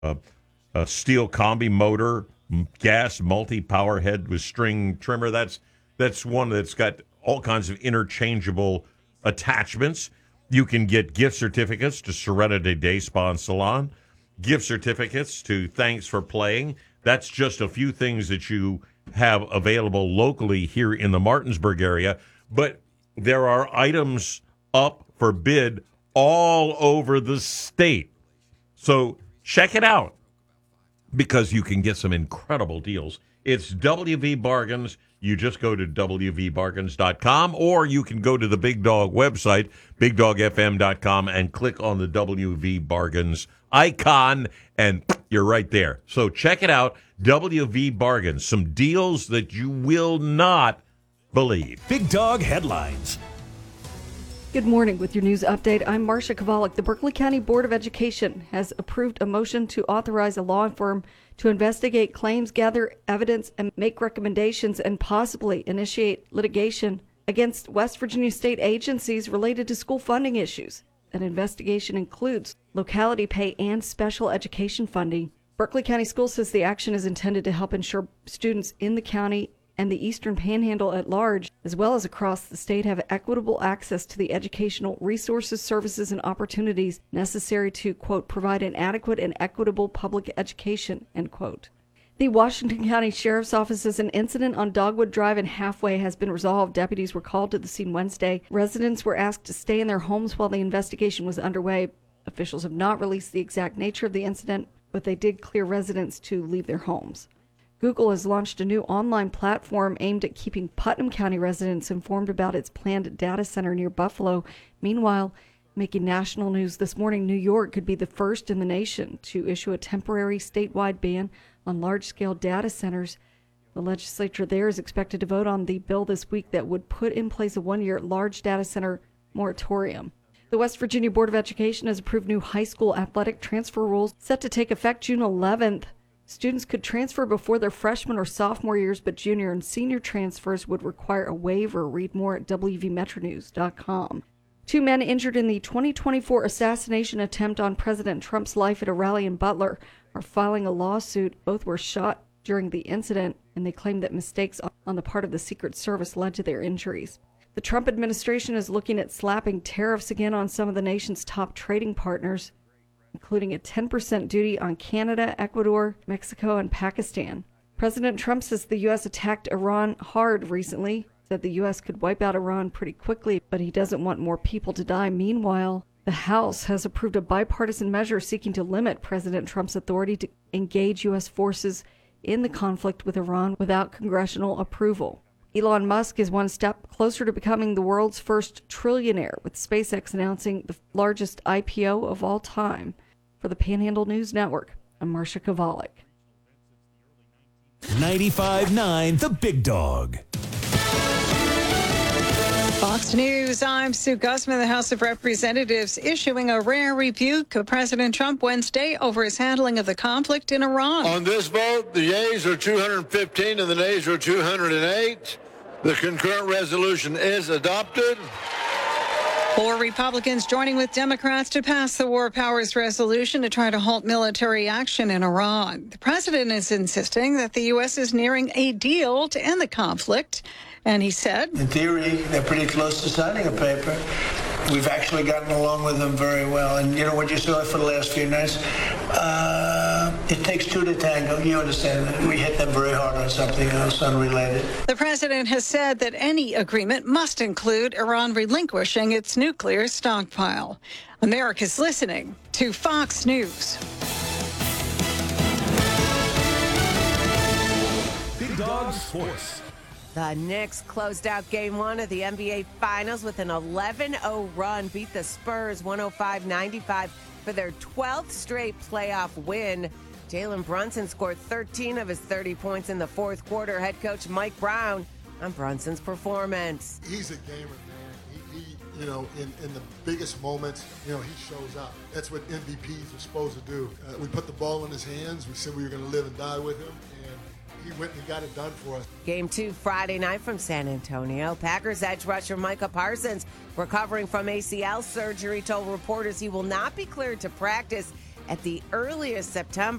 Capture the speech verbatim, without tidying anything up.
a, a steel combi motor, m- gas multi-power head with string trimmer. That's that's one that's got all kinds of interchangeable attachments. You can get gift certificates to Serenity Day Spa and Salon, gift certificates to Thanks for Playing. That's just a few things that you have available locally here in the Martinsburg area. But there are items up for bid all over the state. So check it out because you can get some incredible deals. It's W V Bargains. You just go to W V bargains dot com or you can go to the Big Dog website, big dog f m dot com, and click on the W V Bargains icon, and you're right there. So check it out, W V Bargains. Some deals that you will not believe. Big Dog headlines. Good morning. With your news update, I'm Marcia Kovalik. The Berkeley County Board of Education has approved a motion to authorize a law firm to investigate claims, gather evidence, and make recommendations, and possibly initiate litigation against West Virginia state agencies related to school funding issues. An investigation includes locality pay and special education funding. Berkeley County Schools says the action is intended to help ensure students in the county and the Eastern Panhandle at large, as well as across the state, have equitable access to the educational resources, services, and opportunities necessary to, quote, provide an adequate and equitable public education, end quote. The Washington County Sheriff's Office says an incident on Dogwood Drive in Halfway has been resolved. Deputies were called to the scene Wednesday. Residents were asked to stay in their homes while the investigation was underway. Officials have not released the exact nature of the incident, but they did clear residents to leave their homes. Google has launched a new online platform aimed at keeping Putnam County residents informed about its planned data center near Buffalo. Meanwhile, making national news this morning, New York could be the first in the nation to issue a temporary statewide ban on large-scale data centers. The legislature there is expected to vote on the bill this week that would put in place a one-year large data center moratorium. The West Virginia Board of Education has approved new high school athletic transfer rules set to take effect June eleventh. Students could transfer before their freshman or sophomore years, but junior and senior transfers would require a waiver. Read more at w v metro news dot com. Two men injured in the twenty twenty-four assassination attempt on President Trump's life at a rally in Butler are filing a lawsuit. Both were shot during the incident, and they claim that mistakes on the part of the Secret Service led to their injuries. The Trump administration is looking at slapping tariffs again on some of the nation's top trading partners, including a ten percent duty on Canada, Ecuador, Mexico, and Pakistan. President Trump says the U S attacked Iran hard recently, said the U S could wipe out Iran pretty quickly, but he doesn't want more people to die. Meanwhile, the House has approved a bipartisan measure seeking to limit President Trump's authority to engage U S forces in the conflict with Iran without congressional approval. Elon Musk is one step closer to becoming the world's first trillionaire, with SpaceX announcing the largest I P O of all time. For the Panhandle News Network, I'm Marcia Kovalik. ninety-five point nine The Big Dog. Fox News, I'm Sue Gusman. The House of Representatives issuing a rare rebuke of President Trump Wednesday over his handling of the conflict in Iran. On this vote, the yeas are two hundred fifteen and the nays are two hundred eight. The concurrent resolution is adopted. Four Republicans joining with Democrats to pass the War Powers Resolution to try to halt military action in Iran. The president is insisting that the U S is nearing a deal to end the conflict. And he said, in theory, they're pretty close to signing a paper. We've actually gotten along with them very well. And you know what you saw for the last few nights? Uh, it takes two to tango. You understand that we hit them very hard on something else unrelated. The president has said that any agreement must include Iran relinquishing its nuclear stockpile. America's listening to Fox News. Big Dog Sports. The Knicks closed out game one of the N B A Finals with an eleven oh run, beat the Spurs one oh five ninety-five for their twelfth straight playoff win. Jalen Brunson scored thirteen of his thirty points in the fourth quarter. Head coach Mike Brown on Brunson's performance. He's a gamer, man. He, he you know, in, in the biggest moments, you know, he shows up. That's what M V Ps are supposed to do. Uh, we put the ball in his hands. We said we were going to live and die with him. He went and got it done for us. Game two Friday night from San Antonio. Packers edge rusher Micah Parsons, recovering from A C L surgery, told reporters he will not be cleared to practice at the earliest September.